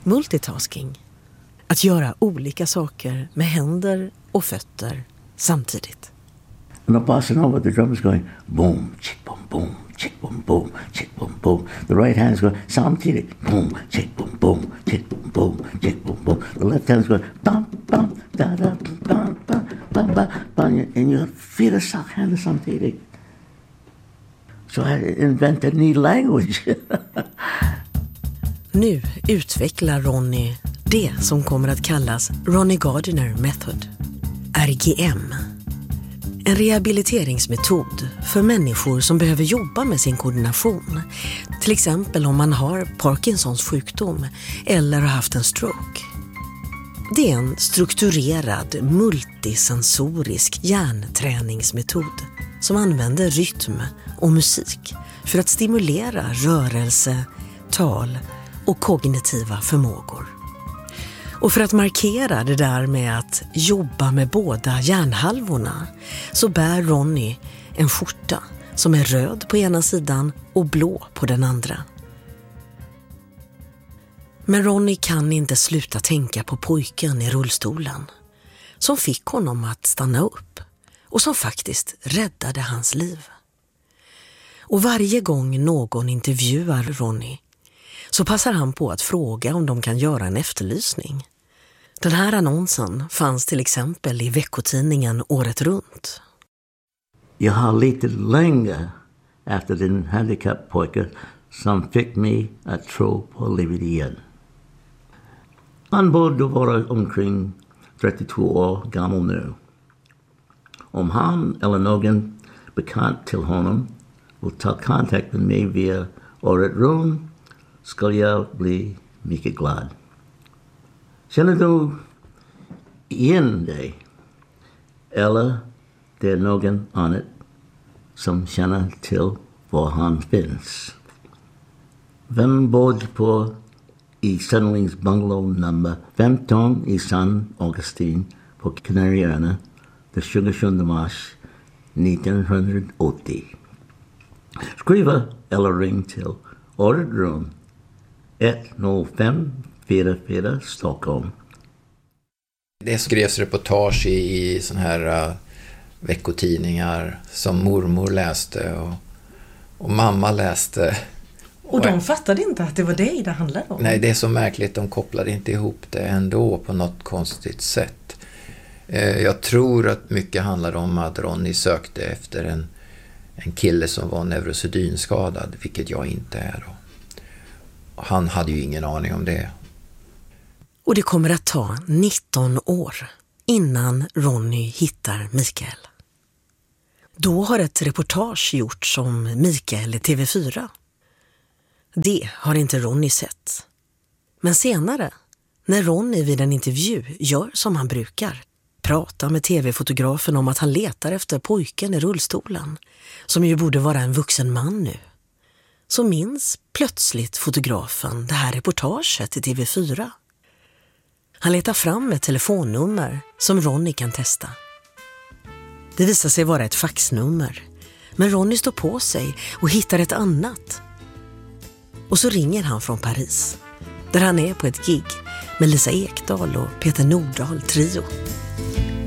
multitasking. Att göra olika saker med händer och fötter samtidigt. And the bossa nova, the drummer's going boom, chick, boom, boom, chick, boom, boom, chick, boom, boom. The right hand's going samtidigt, boom, chick, boom, boom, chick, boom, boom, chick, boom, boom. The left hand's going bum, bum, da, da, bum, bum, bum, bum, bum, and you feel the sock hand samtidigt. So I invented a new language. Nu utvecklar Ronny det som kommer att kallas Ronny Gardiner Method, RGM. En rehabiliteringsmetod för människor som behöver jobba med sin koordination. Till exempel om man har Parkinsons sjukdom eller har haft en stroke. Det är en strukturerad, multisensorisk hjärnträningsmetod som använder rytm och musik för att stimulera rörelse, tal och kognitiva förmågor. Och för att markera det där med att jobba med båda hjärnhalvorna så bär Ronny en skjorta som är röd på ena sidan och blå på den andra. Men Ronny kan inte sluta tänka på pojken i rullstolen som fick honom att stanna upp och som faktiskt räddade hans liv. Och varje gång någon intervjuar Ronny så passar han på att fråga om de kan göra en efterlysning. Den här annonsen fanns till exempel i veckotidningen året runt. Jag har lite länge efter den handikappojke som fick mig att tro på livet igen. Han borde vara omkring 32 år gammal nu. Om han eller någon bekant till honom vill ta kontakt med mig via året runt ska jag bli mycket glad. Känner du igen dig? Eller det är någon annan som känner till var han finns? Vem bor på i Sunlings bungalow nummer 15 i San Augustin på Kanarieöarna den 27 mars 1980? Skriva eller ring till året runt 10544 Stockholm. Det skrevs reportage i sån här veckotidningar som mormor läste och mamma läste. Och de fattade inte att det var det handlade om? Nej, det är så märkligt. De kopplade inte ihop det ändå på något konstigt sätt. Jag tror att mycket handlade om att Ronny sökte efter en kille som var neurosedynskadad, vilket jag inte är då. Han hade ju ingen aning om det. Och det kommer att ta 19 år innan Ronny hittar Mikael. Då har ett reportage gjorts om Mikael i TV4. Det har inte Ronny sett. Men senare, när Ronny vid en intervju gör som han brukar, pratar med tv-fotografen om att han letar efter pojken i rullstolen, som ju borde vara en vuxen man nu, så minns plötsligt fotografen det här reportaget i TV4. Han letar fram ett telefonnummer som Ronny kan testa. Det visar sig vara ett faxnummer, men Ronny står på sig och hittar ett annat. Och så ringer han från Paris, där han är på ett gig med Lisa Ekdahl och Peter Nordahl trio.